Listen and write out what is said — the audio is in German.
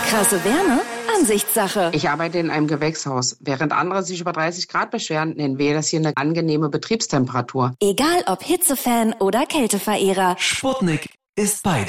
Krasse Wärme? Ansichtssache. Ich arbeite in einem Gewächshaus. Während andere sich über 30 Grad beschweren, nennen wir das hier eine angenehme Betriebstemperatur. Egal ob Hitzefan oder Kälteverehrer. Sputnik ist bei